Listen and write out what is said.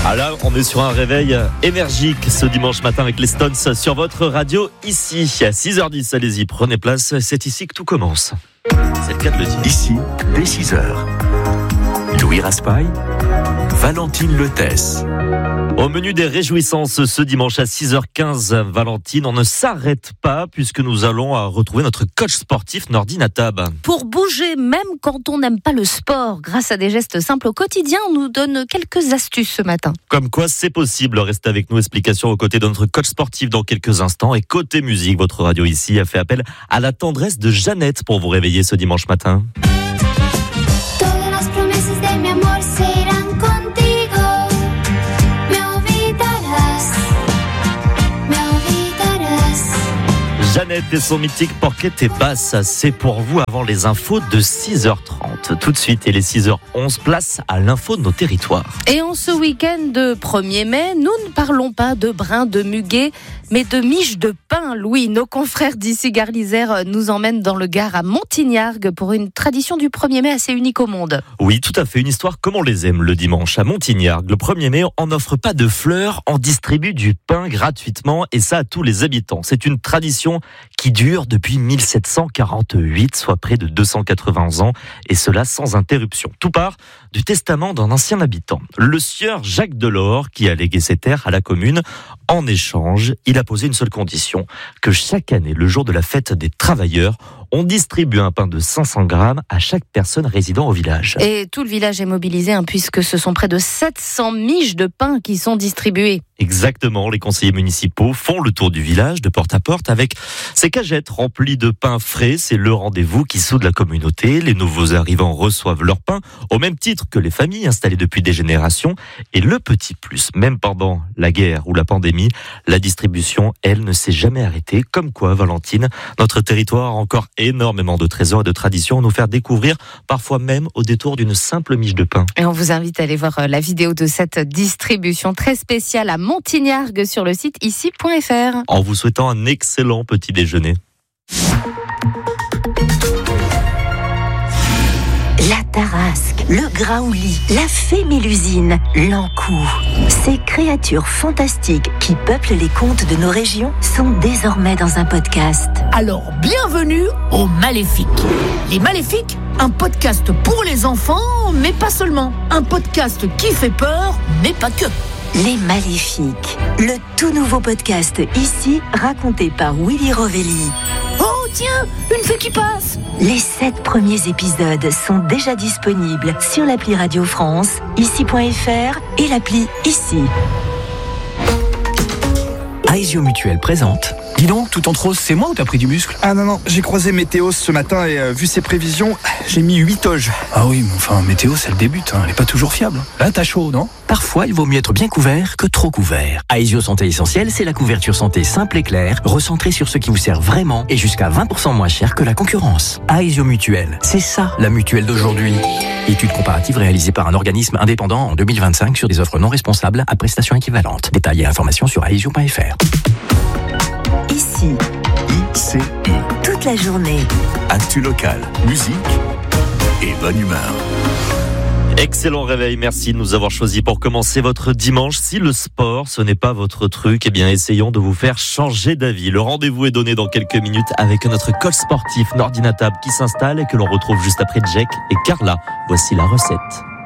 Ah là, on est sur un réveil énergique ce dimanche matin avec les Stones sur votre radio ici. À 6h10, allez-y, prenez place. C'est ici que tout commence. C'est le cas de le dire. Ici, dès 6h. Louis Raspail, Valentine Lethès. Au menu des réjouissances ce dimanche à 6h15, Valentine, on ne s'arrête pas puisque nous allons retrouver notre coach sportif Nordine Natab. Pour bouger, même quand on n'aime pas le sport, grâce à des gestes simples au quotidien, on nous donne quelques astuces ce matin. Comme quoi c'est possible, restez avec nous, explication aux côtés de notre coach sportif dans quelques instants. Et côté musique, votre radio ici a fait appel à la tendresse de Jeannette pour vous réveiller ce dimanche matin. Jeannette et son mythique Porquet et Basse, c'est pour vous avant les infos de 6h30. Tout de suite, et les 6h11, place à l'info de nos territoires. Et en ce week-end de 1er mai, nous ne parlons pas de brin de muguet, mais de miche de pain. Louis, nos confrères d'ici Gare l'Isère nous emmènent dans le Gard à Montignargues pour une tradition du 1er mai assez unique au monde. Oui, tout à fait, une histoire comme on les aime le dimanche à Montignargues. Le 1er mai, on n'offre pas de fleurs, on distribue du pain gratuitement et ça à tous les habitants. C'est une tradition qui dure depuis 1748, soit près de 280 ans, et cela sans interruption. Tout part du testament d'un ancien habitant, le sieur Jacques Delors, qui a légué ses terres à la commune. En échange, il a posé une seule condition, que chaque année, le jour de la fête des travailleurs, on distribue un pain de 500 grammes à chaque personne résidant au village. Et tout le village est mobilisé, puisque ce sont près de 700 miches de pain qui sont distribuées. Exactement, les conseillers municipaux font le tour du village de porte à porte avec ces cagettes remplies de pain frais. C'est le rendez-vous qui soude la communauté. Les nouveaux arrivants reçoivent leur pain au même titre que les familles installées depuis des générations. Et le petit plus, même pendant la guerre ou la pandémie, la distribution, elle, ne s'est jamais arrêtée. Comme quoi, Valentine, notre territoire a encore énormément de trésors et de traditions à nous faire découvrir, parfois même au détour d'une simple miche de pain. Et on vous invite à aller voir la vidéo de cette distribution très spéciale à Montignargues sur le site ici.fr. En vous souhaitant un excellent petit déjeuner. La Tarasque, le Graouli, la fée Mélusine, l'Ankou. Ces créatures fantastiques qui peuplent les contes de nos régions sont désormais dans un podcast. Alors, bienvenue aux Maléfiques. Les Maléfiques, un podcast pour les enfants, mais pas seulement. Un podcast qui fait peur, mais pas que. Les Maléfiques, le tout nouveau podcast ici, raconté par Willy Rovelli. Oh tiens, une fée qui passe. Les 7 premiers épisodes sont déjà disponibles sur l'appli Radio France, ici.fr et l'appli Ici. Aesio Mutuel présente. Dis donc, tout en rose, c'est moi ou t'as pris du muscle? Ah non, j'ai croisé Météo ce matin et vu ses prévisions, j'ai mis 8 toges. Ah oui, mais enfin, météo, c'est le début, elle est pas toujours fiable. Là, t'as chaud, non? Parfois, il vaut mieux être bien couvert que trop couvert. Aesio Santé Essentielle, c'est la couverture santé simple et claire, recentrée sur ce qui vous sert vraiment et jusqu'à 20% moins cher que la concurrence. Aesio Mutuel, c'est ça la mutuelle d'aujourd'hui. Étude comparative réalisée par un organisme indépendant en 2025 sur des offres non responsables à prestations équivalentes. Détails et informations sur aesio.fr. Ici, ICI. toute la journée. Actu locale, musique et bonne humeur. Excellent réveil, merci de nous avoir choisis pour commencer votre dimanche. Si le sport, ce n'est pas votre truc, eh bien essayons de vous faire changer d'avis. Le rendez-vous est donné dans quelques minutes avec notre coach sportif Nordine Natab qui s'installe et que l'on retrouve juste après Jack et Carla. Voici la recette.